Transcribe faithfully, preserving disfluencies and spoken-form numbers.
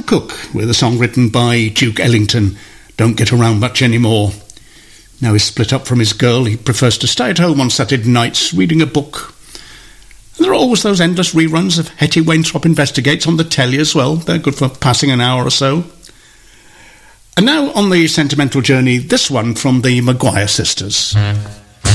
Cook, with a song written by Duke Ellington, Don't Get Around Much Anymore. Now he's split up from his girl, he prefers to stay at home on Saturday nights reading a book. And there are always those endless reruns of Hetty Waintrop Investigates on the telly as well. They're good for passing an hour or so. And now on the sentimental journey, this one from the Maguire sisters.